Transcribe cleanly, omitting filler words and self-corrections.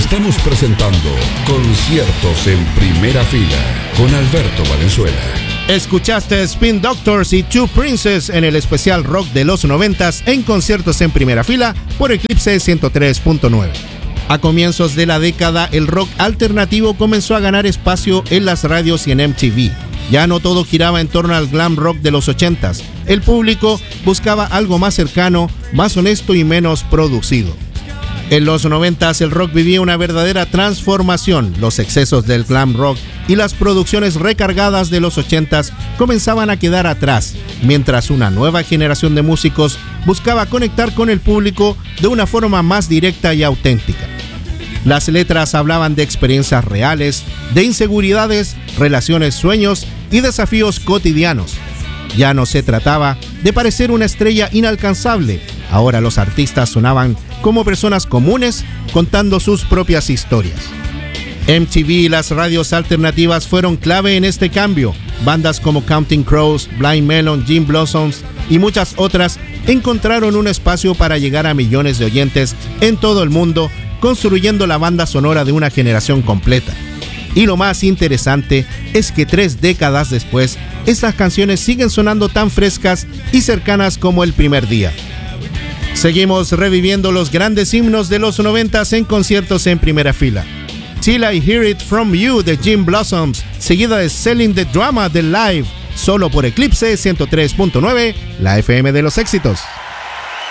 Estamos presentando Conciertos en Primera Fila con Alberto Valenzuela. Escuchaste Spin Doctors y Two Princes en el especial rock de los 90s en Conciertos en Primera Fila por Eclipse 103.9. A comienzos de la década, el rock alternativo comenzó a ganar espacio en las radios y en MTV. Ya no todo giraba en torno al glam rock de los 80s. El público buscaba algo más cercano, más honesto y menos producido. En los 90s el rock vivía una verdadera transformación. Los excesos del glam rock y las producciones recargadas de los 80s comenzaban a quedar atrás, mientras una nueva generación de músicos buscaba conectar con el público de una forma más directa y auténtica. Las letras hablaban de experiencias reales, de inseguridades, relaciones, sueños y desafíos cotidianos. Ya no se trataba de parecer una estrella inalcanzable. Ahora los artistas sonaban como personas comunes contando sus propias historias. MTV y las radios alternativas fueron clave en este cambio. Bandas como Counting Crows, Blind Melon, Gin Blossoms y muchas otras encontraron un espacio para llegar a millones de oyentes en todo el mundo, construyendo la banda sonora de una generación completa. Y lo más interesante es que 3 décadas después, estas canciones siguen sonando tan frescas y cercanas como el primer día. Seguimos reviviendo los grandes himnos de los 90s en Conciertos en Primera Fila. Till I Hear It From You de Gin Blossoms, seguida de Selling the Drama de Live, solo por Eclipse 103.9, la FM de los éxitos.